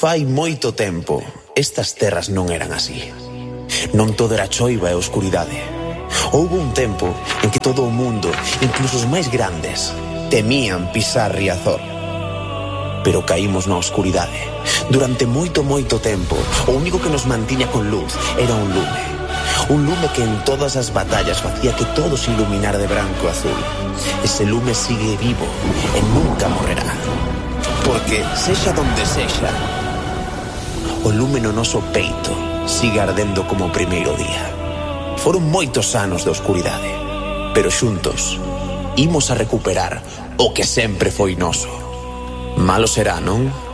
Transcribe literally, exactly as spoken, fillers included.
Fai moito tempo, estas terras non eran así. Non todo era choiva e oscuridade. Houbo un tempo en que todo o mundo, incluso os máis grandes, temían pisar Riazor. Pero caímos na oscuridade. Durante moito, moito tempo, o único que nos mantiña con luz era un lume. Un lume que en todas as batallas facía que todo se iluminara de branco e azul. Ese lume sigue vivo e nunca morrerá. Porque, sexa donde sexa, o lume no noso peito sigue ardendo como o primeiro día. Foron moitos anos de oscuridade, pero xuntos imos a recuperar o que sempre foi noso. Malo será, non?